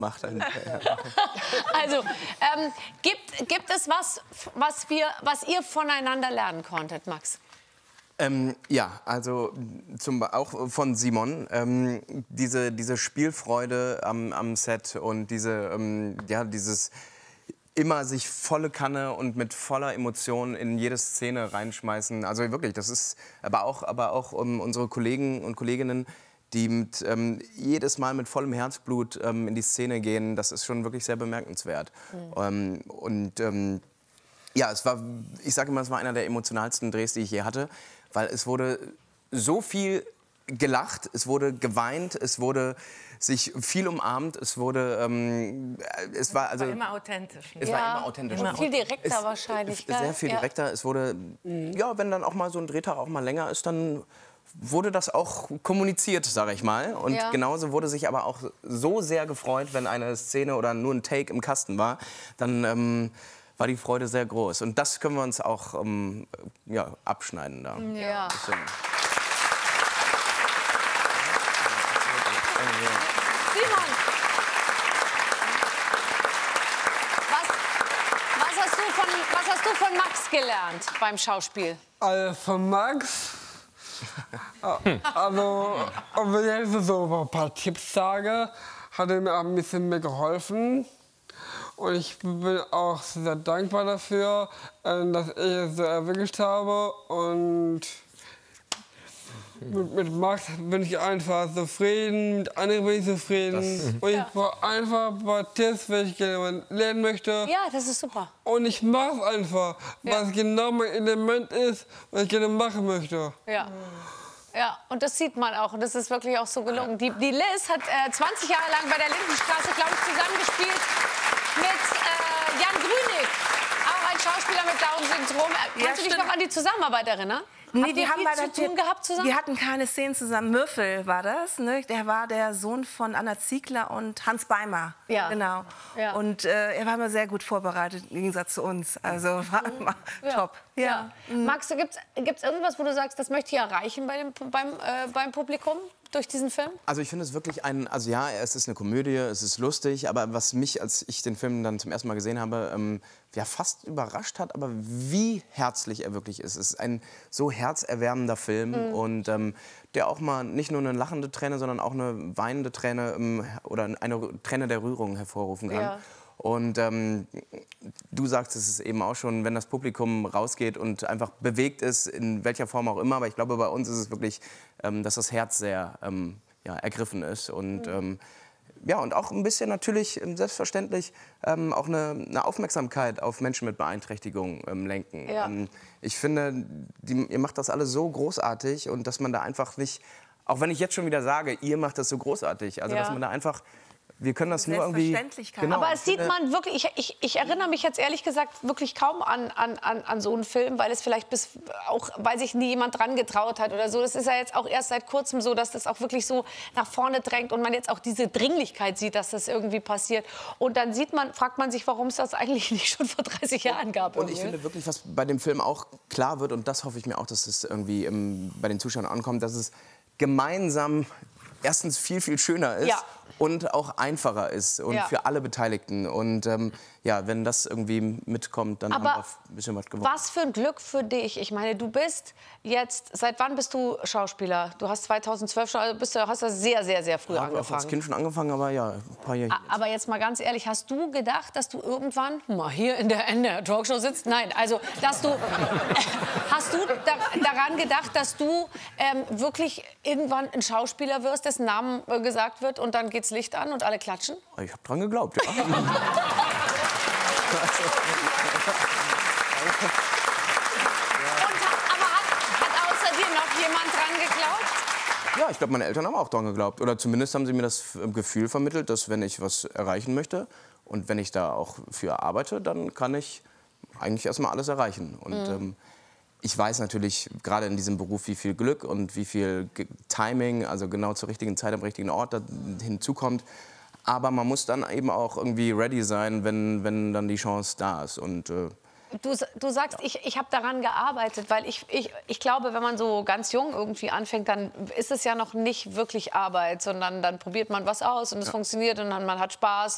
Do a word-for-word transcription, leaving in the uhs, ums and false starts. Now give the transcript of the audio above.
macht dann. Also, ähm, gibt, gibt es was, was, wir, was ihr voneinander lernen konntet, Max? Ähm, ja, also zum, auch von Simon. Ähm, diese, diese Spielfreude am, am Set und diese, ähm, ja, dieses immer sich volle Kanne und mit voller Emotion in jede Szene reinschmeißen. Also wirklich, das ist aber auch, aber auch um, unsere Kollegen und Kolleginnen, die mit, ähm, jedes Mal mit vollem Herzblut ähm, in die Szene gehen, das ist schon wirklich sehr bemerkenswert. Mhm. Ähm, und ähm, ja, es war, ich sage immer, es war einer der emotionalsten Drehs, die ich je hatte, weil es wurde so viel gelacht, es wurde geweint, es wurde sich viel umarmt, es wurde, ähm, es war also war immer authentisch. Es ja, war immer authentisch. Immer viel direkter es, wahrscheinlich. Sehr gell? viel direkter. Ja. Es wurde, ja, wenn dann auch mal so ein Drehtag auch mal länger ist, dann wurde das auch kommuniziert, sage ich mal. Und ja. genauso wurde sich aber auch so sehr gefreut, wenn eine Szene oder nur ein Take im Kasten war, dann ähm, war die Freude sehr groß. Und das können wir uns auch ähm, ja, abschneiden da. Ja. Simon, was, was, hast du von, was hast du von Max gelernt beim Schauspiel? Also von Max, also wenn ich jetzt so ein paar Tipps sage, hat er mir auch ein bisschen mehr geholfen. Und ich bin auch sehr dankbar dafür, dass ich es so erwischt habe. Und mit, mit Max bin ich einfach zufrieden, mit anderen bin ich zufrieden. Das, und ich ja. brauche einfach ein paar Tipps, wenn ich gerne lernen möchte. Ja, das ist super. Und ich mache es einfach, ja. was genau mein Element ist, was ich gerne machen möchte. Ja. Ja, und das sieht man auch. Und das ist wirklich auch so gelungen. Die, die Liz hat äh, zwanzig Jahre lang bei der Lindenstraße, glaube ich, zusammengespielt mit äh, Jan Grünig. Auch ein Schauspieler mit Down-Syndrom. Kannst ja, du dich noch an die Zusammenarbeit erinnern? Nee, Habt die ihr haben viel leider zu tun gehabt zusammen? Wir hatten keine Szenen zusammen. Mürfel war das, ne? Der war der Sohn von Anna Ziegler und Hans Beimer. Ja. Genau. Ja. Und äh, er war immer sehr gut vorbereitet im Gegensatz zu uns. Also war immer ja. top. Ja. Ja. Mhm. Max, gibt's, gibt's irgendwas, wo du sagst, das möchte ich erreichen bei dem, beim, äh, beim Publikum durch diesen Film? Also ich finde es wirklich ein, also ja, es ist eine Komödie, es ist lustig, aber was mich, als ich den Film dann zum ersten Mal gesehen habe, ähm, ja fast überrascht hat, aber wie herzlich er wirklich ist. Es ist ein so herzerwärmender Film mhm. und ähm, der auch mal nicht nur eine lachende Träne, sondern auch eine weinende Träne ähm, oder eine Träne der Rührung hervorrufen kann. Ja. Und ähm, du sagst es eben auch schon, wenn das Publikum rausgeht und einfach bewegt ist, in welcher Form auch immer. Aber ich glaube, bei uns ist es wirklich, ähm, dass das Herz sehr ähm, ja, ergriffen ist. Und, mhm. ähm, ja, und auch ein bisschen natürlich, selbstverständlich, ähm, auch eine, eine Aufmerksamkeit auf Menschen mit Beeinträchtigung ähm, lenken. Ja. Ähm, ich finde, die, ihr macht das alle so großartig und dass man da einfach nicht, auch wenn ich jetzt schon wieder sage, ihr macht das so großartig, also ja. dass man da einfach... Wir können das nur irgendwie... Genau. Aber es sieht man wirklich, ich, ich, ich erinnere mich jetzt ehrlich gesagt wirklich kaum an, an, an so einen Film, weil es vielleicht bis auch, weil sich nie jemand dran getraut hat oder so. Das ist ja jetzt auch erst seit kurzem so, dass das auch wirklich so nach vorne drängt und man jetzt auch diese Dringlichkeit sieht, dass das irgendwie passiert. Und dann sieht man, fragt man sich, warum es das eigentlich nicht schon vor dreißig Jahren gab. Und ich finde wirklich, was bei dem Film auch klar wird, und das hoffe ich mir auch, dass es irgendwie im, bei den Zuschauern ankommt, dass es gemeinsam erstens viel, viel schöner ist. Ja. Und auch einfacher ist und ja. für alle Beteiligten. Und ähm, ja, wenn das irgendwie mitkommt, dann Aber haben wir ein bisschen was gewonnen. Was für ein Glück für dich. Ich meine, du bist jetzt, seit wann bist du Schauspieler? Du hast zweitausendzwölf schon, also bist du, hast du sehr, sehr, sehr früh ja, angefangen. Ich habe als Kind schon angefangen, aber ja, ein paar Jahre. Aber jetzt mal ganz ehrlich, hast du gedacht, dass du irgendwann mal hier in der, in der Talkshow sitzt? Nein, also, dass du, hast du da, daran gedacht, dass du ähm, wirklich irgendwann ein Schauspieler wirst, dessen Namen äh, gesagt wird und dann geht's Licht an und alle klatschen? Ich habe dran geglaubt, ja. Und, aber hat, hat außer dir noch jemand dran geglaubt? Ja, ich glaube, meine Eltern haben auch dran geglaubt. Oder zumindest haben sie mir das Gefühl vermittelt, dass wenn ich was erreichen möchte und wenn ich da auch für arbeite, dann kann ich eigentlich erstmal alles erreichen. Und mhm. ähm, ich weiß natürlich gerade in diesem Beruf, wie viel Glück und wie viel Timing, also genau zur richtigen Zeit am richtigen Ort hinzukommt. Aber man muss dann eben auch irgendwie ready sein, wenn, wenn dann die Chance da ist. Und, äh, Du, du sagst, ja. ich, ich habe daran gearbeitet, weil ich, ich, ich glaube, wenn man so ganz jung irgendwie anfängt, dann ist es ja noch nicht wirklich Arbeit, sondern dann probiert man was aus und es ja. funktioniert und dann man hat Spaß.